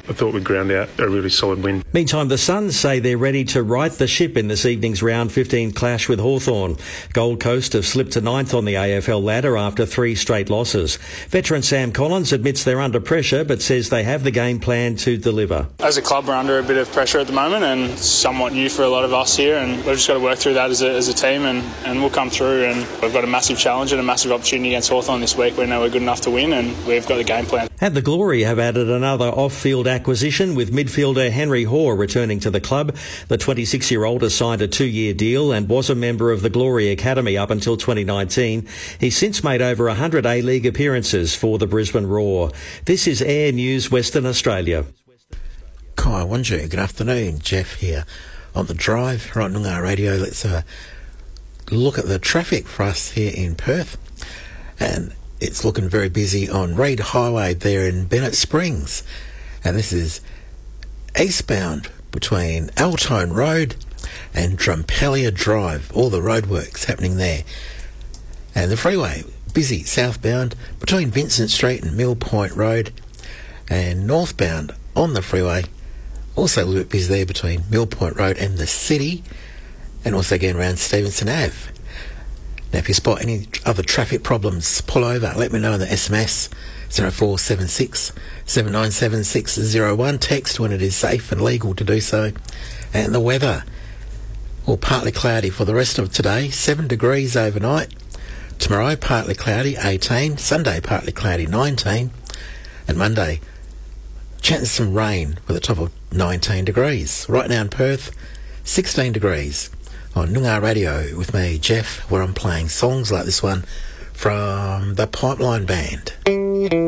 I thought we'd ground out a really solid win. Meantime, the Suns say they're ready to right the ship in this evening's round 15 clash with Hawthorn. Gold Coast have slipped to ninth on the AFL ladder after 3 straight losses. Veteran Sam Collins admits they're under pressure but says they have the game plan to deliver. As a club, we're under a bit of pressure at the moment and somewhat new for a lot of us here, and we've just got to work through that as a team and we'll come through. And we've got a massive challenge and a massive opportunity against Hawthorn this week. We know we're good enough to win and we've got the game plan. And the Glory have added another off-field acquisition with midfielder Henry Hoare returning to the club. The 26-year-old has signed a 2-year deal and was a member of the Glory Academy up until 2019. He's since made over 100 A-League appearances for the Brisbane Roar. This is Air News Western Australia. Kai Wanju, good afternoon. Jeff here on the drive, right on Noongar Radio. Let's look at the traffic for us here in Perth. And it's looking very busy on Reid Highway there in Bennett Springs. And this is eastbound between Altone Road and Drumpelia Drive. All the roadworks happening there. And the freeway, busy southbound between Vincent Street and Mill Point Road. And northbound on the freeway, also a little bit busy there between Mill Point Road and the city. And also again around Stevenson Ave. Now, if you spot any other traffic problems, pull over. Let me know in the SMS 0476 797 601. Text when it is safe and legal to do so. And the weather, well, partly cloudy for the rest of today. 7 degrees overnight. Tomorrow, partly cloudy, 18. Sunday, partly cloudy, 19. And Monday, chance of some rain with a top of 19 degrees. Right now in Perth, 16 degrees. On Noongar Radio with me, Jeff, where I'm playing songs like this one from the Pipeline Band.